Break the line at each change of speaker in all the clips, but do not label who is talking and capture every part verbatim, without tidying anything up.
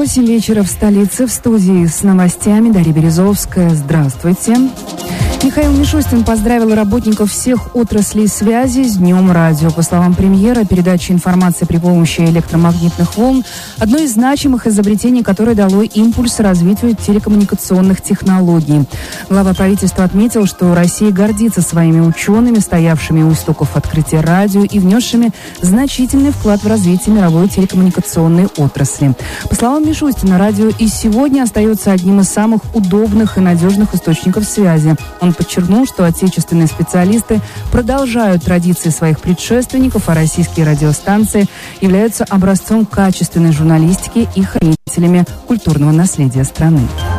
восемь вечера в столице. В студии с новостями Дарья Березовская. Здравствуйте. Михаил Мишустин поздравил работников всех отраслей связи с Днем радио. По словам премьера, передача информации при помощи электромагнитных волн – одно из значимых изобретений, которое дало импульс развитию телекоммуникационных технологий. Глава правительства отметил, что Россия гордится своими учеными, стоявшими у истоков открытия радио и внесшими значительный вклад в развитие мировой телекоммуникационной отрасли. По словам Мишустина, радио и сегодня остается одним из самых удобных и надежных источников связи. Он подчеркнул, что отечественные специалисты продолжают традиции своих предшественников, а российские радиостанции являются образцом качественной журналистики и хранителями культурного наследия страны.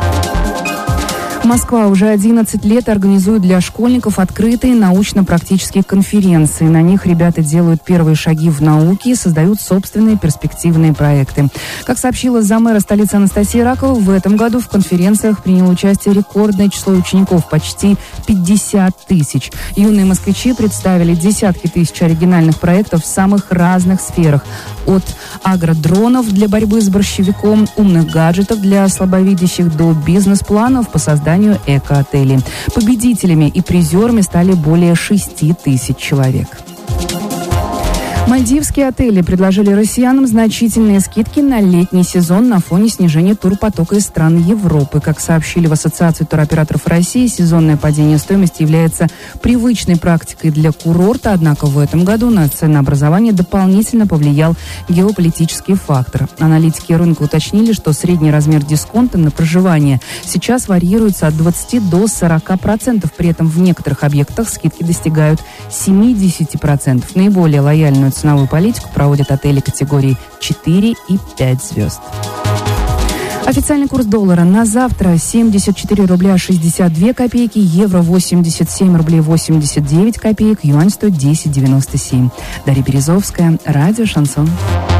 Москва уже одиннадцать лет организует для школьников открытые научно-практические конференции. На них ребята делают первые шаги в науке и создают собственные перспективные проекты. Как сообщила замэра столицы Анастасия Ракова, в этом году в конференциях приняло участие рекордное число учеников – почти пятьдесят тысяч. Юные москвичи представили десятки тысяч оригинальных проектов в самых разных сферах. От агродронов для борьбы с борщевиком, умных гаджетов для слабовидящих до бизнес-планов по созданию эко-отелей. Победителями и призерами стали более шести тысяч человек. Мальдивские отели предложили россиянам значительные скидки на летний сезон на фоне снижения турпотока из стран Европы. Как сообщили в Ассоциации туроператоров России, сезонное падение стоимости является привычной практикой для курорта, однако в этом году на ценообразование дополнительно повлиял геополитический фактор. Аналитики рынка уточнили, что средний размер дисконта на проживание сейчас варьируется от двадцати до сорока процентов. При этом в некоторых объектах скидки достигают семидесяти процентов. Наиболее лояльную ценовую политику проводят отели категории четыре и пять звезд. Официальный курс доллара на завтра семьдесят четыре рубля шестьдесят две копейки, евро восемьдесят семь рублей восемьдесят девять копеек, юань сто десять девяносто семь. Дарья Березовская, радио «Шансон».